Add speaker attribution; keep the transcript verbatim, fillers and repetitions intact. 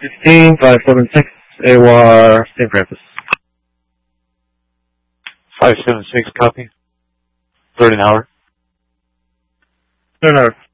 Speaker 1: fifteen, five seven six, A W A R, Saint Francis.
Speaker 2: five seven six, copy. Third an hour.
Speaker 1: Third an hour.